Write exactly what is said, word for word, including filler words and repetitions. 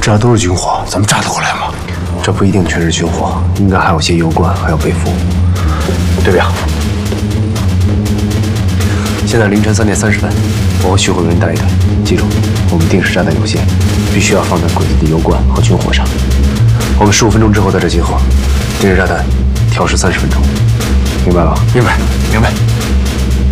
这都是军火，咱们炸得过来吗？ 这不一定全是军火，应该还有些油罐，还有被俘。对表。现在凌晨三点三十分，我和徐慧文带一队。记住，我们定时炸弹有限，必须要放在鬼子的油罐和军火上。我们十五分钟之后在这集合，定时炸弹调试三十分钟，明白了？ 明白，明白。